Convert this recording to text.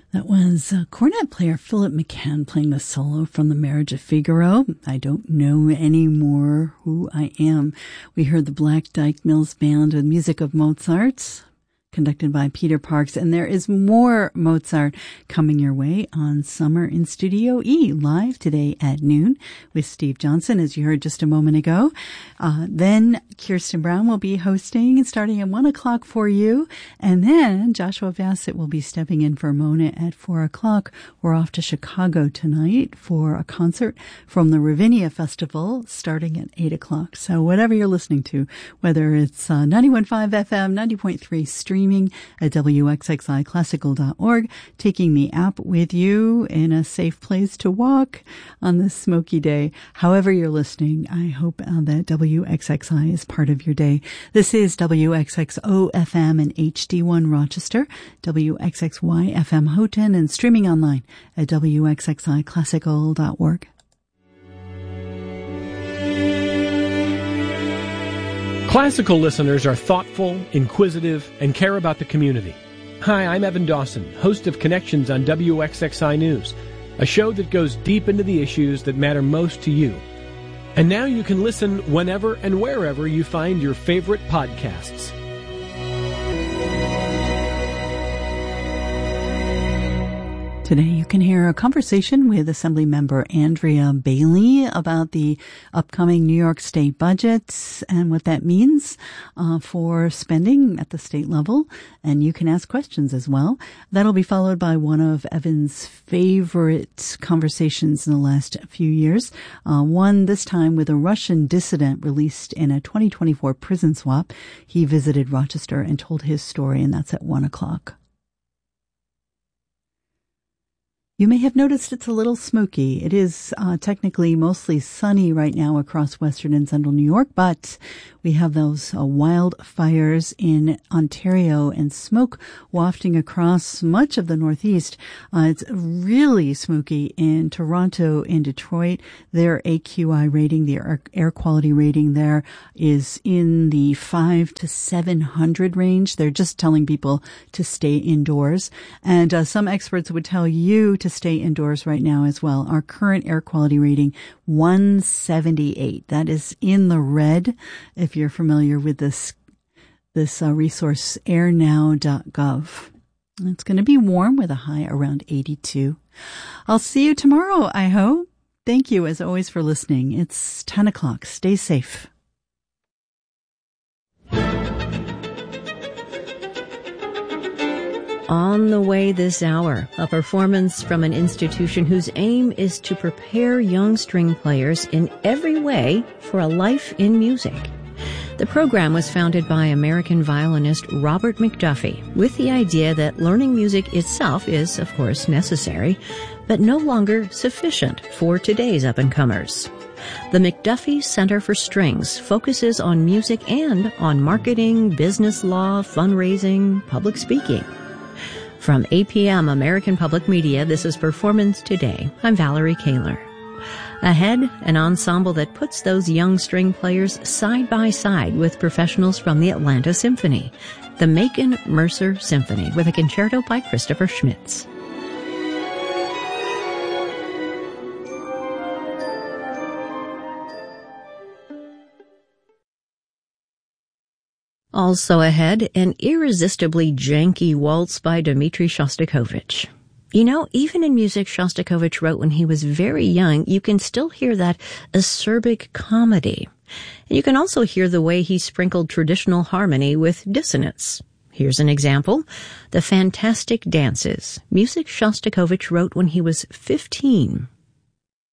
That was cornet player Philip McCann playing the solo from The Marriage of Figaro. I don't know any more who I am. We heard the Black Dyke Mills Band with music of Mozart, conducted by Peter Parks, and there is more Mozart coming your way on Summer in Studio E, live today at noon with Steve Johnson, as you heard just a moment ago. Then Kirsten Brown will be hosting starting at 1 o'clock for you, and then Joshua Bassett will be stepping in for Mona at 4 o'clock. We're off to Chicago tonight for a concert from the Ravinia Festival starting at 8 o'clock. So whatever you're listening to, whether it's 91.5 FM, 90.3 streaming at WXXIClassical.org, taking the app with you in a safe place to walk on this smoky day. However you're listening, I hope that WXXI is part of your day. This is WXXO FM in HD1 Rochester, WXXY FM Houghton, and streaming online at WXXIClassical.org. Classical listeners are thoughtful, inquisitive, and care about the community. Hi, I'm Evan Dawson, host of Connections on WXXI News, a show that goes deep into the issues that matter most to you. And now you can listen whenever and wherever you find your favorite podcasts. Today you can hear a conversation with Assemblymember Andrea Bailey about the upcoming New York State budget and what that means for spending at the state level. And you can ask questions as well. That'll be followed by one of Evan's favorite conversations in the last few years. One this time with a Russian dissident released in a 2024 prison swap. He visited Rochester and told his story, and that's at 1 o'clock. You may have noticed it's a little smoky. It is technically mostly sunny right now across western and central New York, but we have those wildfires in Ontario and smoke wafting across much of the Northeast. It's really smoky in Toronto, in Detroit. Their AQI rating, the air quality rating there, is in the 5 to 700 range. They're just telling people to stay indoors. And some experts would tell you to stay indoors right now as well. Our current air quality rating, 178. That is in the red. If you're familiar with this resource, airnow.gov. It's going to be warm with a high around 82. I'll see you tomorrow, I hope. Thank you, as always, for listening. It's 10 o'clock. Stay safe. On the way this hour, a performance from an institution whose aim is to prepare young string players in every way for a life in music. The program was founded by American violinist Robert McDuffie with the idea that learning music itself is, of course, necessary, but no longer sufficient for today's up-and-comers. The McDuffie Center for Strings focuses on music and on marketing, business law, fundraising, public speaking. From APM American Public Media, this is Performance Today. I'm Valerie Kaler. Ahead, an ensemble that puts those young string players side by side with professionals from the Atlanta Symphony, the Macon Mercer Symphony, with a concerto by Christopher Schmitz. Also ahead, an irresistibly janky waltz by Dmitri Shostakovich. You know, even in music Shostakovich wrote when he was very young, you can still hear that acerbic comedy. And you can also hear the way he sprinkled traditional harmony with dissonance. Here's an example. The Fantastic Dances, music Shostakovich wrote when he was 15.